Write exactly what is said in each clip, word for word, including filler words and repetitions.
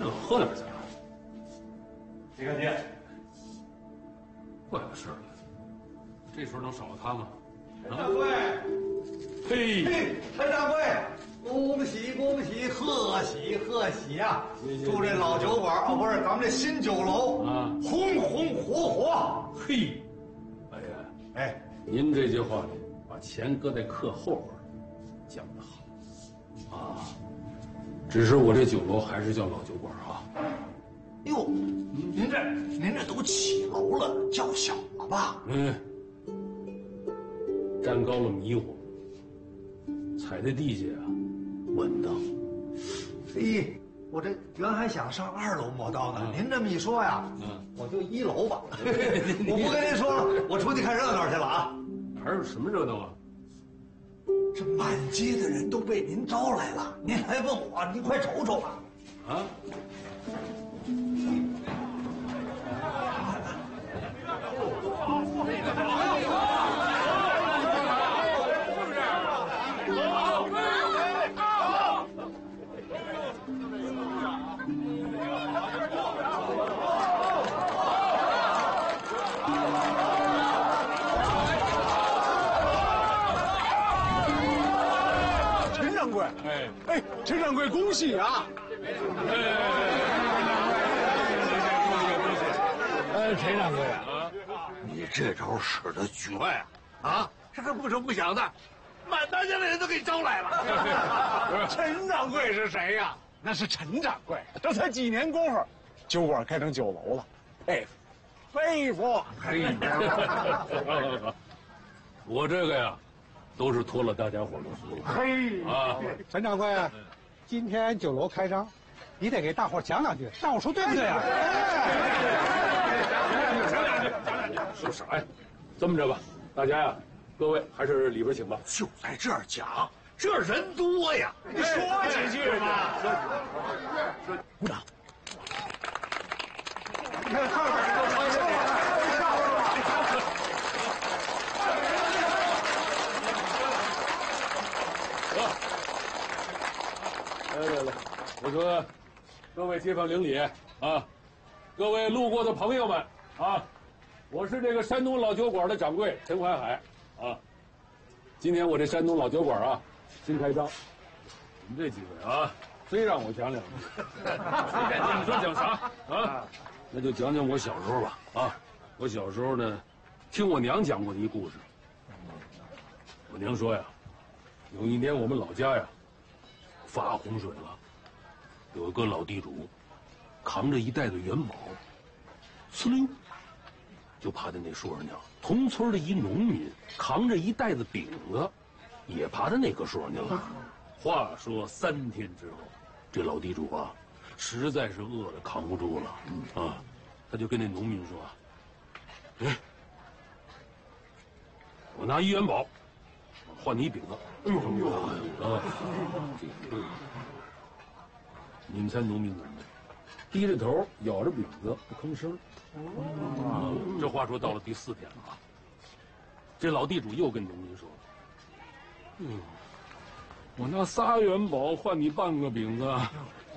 这喝点去。 李干爹， 怪了事了，这时候能少了他吗？ 陈掌柜， 嘿， 嘿，陈掌柜，恭喜恭喜，贺喜贺喜啊！祝这老酒馆啊，不是咱们这新酒楼啊， 红红火火。 嘿，哎呀， 哎， 您这句话把钱搁在客后边，讲得好啊。只是我这酒楼还是叫老酒馆啊。 哟，您这您这都起楼了，叫小了吧？ 嗯，站高了迷糊，踩在地下啊稳当。 嘿，我这原还想上二楼磨刀呢，您这么一说呀， 嗯， 我就一楼吧。我不跟您说了，我出去看热闹去了啊。 还有什么热闹啊？ 这满街的人都被您招来了，您还问我，您快瞅瞅吧。 啊？ 陈掌柜，哎哎，陈掌柜，恭喜啊！ 呃，陈掌柜啊，你这招使得绝呀！啊，这个不声不响的，满大街的人都给招来了。 陈掌柜是谁呀？那是陈掌柜，这才几年功夫，酒馆开成酒楼了，佩服，佩服！ 嘿，我这个呀，都是托了大家伙的福。 嘿啊， 陈掌柜，今天酒楼开张，你得给大伙讲两句，让我说对不对啊？ 说啥呀？这么着吧，大家呀，各位还是里边请吧。 就在这儿讲，这人多呀， 你说几句嘛。 鼓掌。 你看后边都穿上了。 来来来，我说，各位街坊邻里啊，各位路过的朋友们啊，我是这个山东老酒馆的掌柜陈怀海啊。今天我这山东老酒馆啊，新开张，你们这几位啊，非让我讲两句，你说讲啥啊？那就讲讲我小时候吧啊。我小时候呢，听我娘讲过的一故事。我娘说呀，有一年我们老家呀发洪水了，有一个老地主扛着一袋子元宝，呲溜就爬在那树上去了。同村的一农民扛着一袋子饼子，也爬到那棵树上去了。话说三天之后，这老地主啊，实在是饿得扛不住了啊，他就跟那农民说：“哎，我拿一元宝换你一饼子。”哎呦啊！你们猜农民怎么办？低着头咬着饼子不吭声。啊，这话说到了第四天了啊，这老地主又跟农民说：“嗯，我拿仨元宝换你半个饼子。”啊，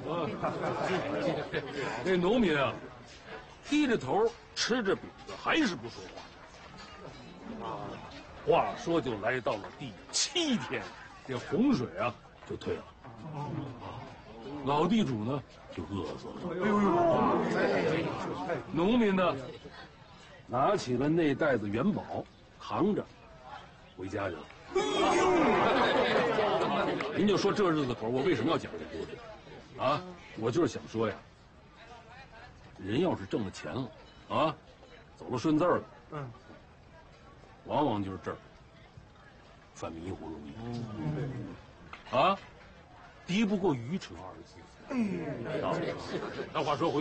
这农民啊，低着头吃着饼子，还是不说话。啊，话说就来到了第七天，这洪水啊就退了。老地主呢就饿死了。哎呦，农民呢拿起了那袋子元宝，扛着回家去了。您就说这日子口，我为什么要讲这故事啊？我就是想说呀，人要是挣了钱了啊，走了顺字了，嗯，往往就是这儿犯迷糊容易啊，敌不过愚蠢二字。哎，那话说回。